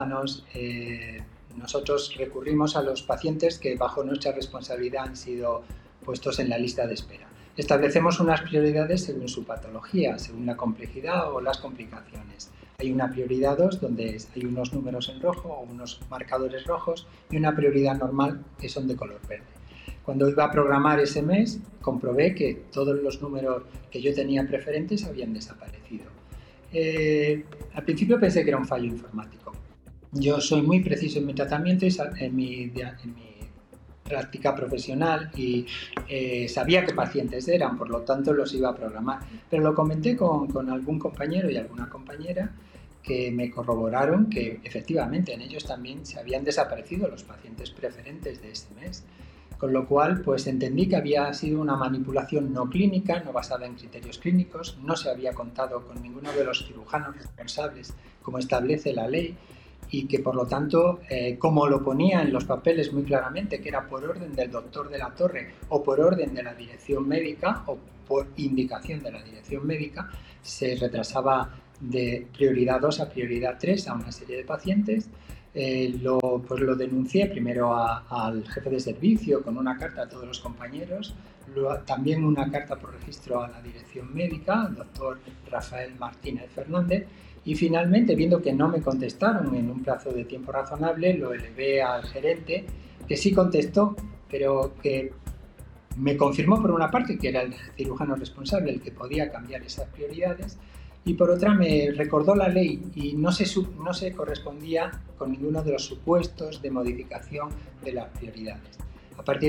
nosotros recurrimos a los pacientes que bajo nuestra responsabilidad han sido puestos en la lista de espera. Establecemos unas prioridades según su patología, según la complejidad o las complicaciones. Hay una prioridad 2 donde hay unos números en rojo o unos marcadores rojos y una prioridad normal que son de color verde. Cuando iba a programar ese mes, comprobé que todos los números que yo tenía preferentes habían desaparecido. Al principio pensé que era un fallo informático. Yo soy muy preciso en mi tratamiento y en mi práctica profesional y sabía qué pacientes eran, por lo tanto los iba a programar. Pero lo comenté con algún compañero y alguna compañera que me corroboraron que efectivamente en ellos también se habían desaparecido los pacientes preferentes de ese mes. Con lo cual, pues entendí que había sido una manipulación no clínica, no basada en criterios clínicos, no se había contado con ninguno de los cirujanos responsables, como establece la ley, y que por lo tanto, como lo ponía en los papeles muy claramente, que era por orden del doctor de la Torre o por orden de la dirección médica o por indicación de la dirección médica, se retrasaba de prioridad 2 a prioridad 3 a una serie de pacientes. Lo denuncié primero al jefe de servicio con una carta a todos los compañeros, también una carta por registro a la dirección médica, al doctor Rafael Martínez Fernández, y finalmente, viendo que no me contestaron en un plazo de tiempo razonable, lo elevé al gerente, que sí contestó, pero que me confirmó por una parte que era el cirujano responsable el que podía cambiar esas prioridades, y por otra me recordó la ley y no se correspondía con ninguno de los supuestos de modificación de las prioridades. A partir